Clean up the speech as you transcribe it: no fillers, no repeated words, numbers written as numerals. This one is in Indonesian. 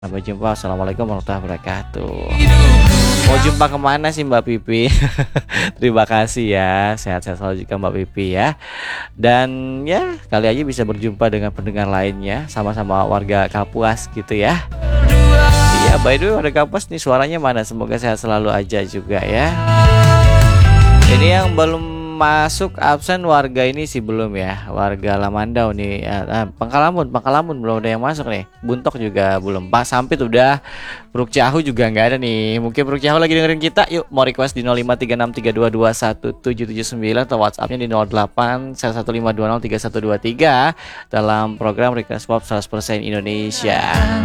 Sampai jumpa. Assalamualaikum warahmatullahi wabarakatuh. Mau jumpa kemana sih Mbak Pipi? Terima kasih ya. Sehat-sehat selalu juga Mbak Pipi ya. Dan ya kali aja bisa berjumpa dengan pendengar lainnya. Sama-sama warga Kapuas gitu ya. Iya, by the way warga Kapuas nih suaranya mana? Semoga sehat selalu aja juga ya. Ini yang belum masuk absen warga ini sih belum ya. Warga Lamandau nih Pangkalamun belum ada yang masuk nih. Buntok juga belum. Pak Sampit udah. Puruk Ciahu juga nggak ada nih. Mungkin Puruk Ciahu lagi dengerin kita. Yuk mau request di 053632217779 atau WhatsAppnya di 081115203123 dalam program Request Pop 100% Indonesia.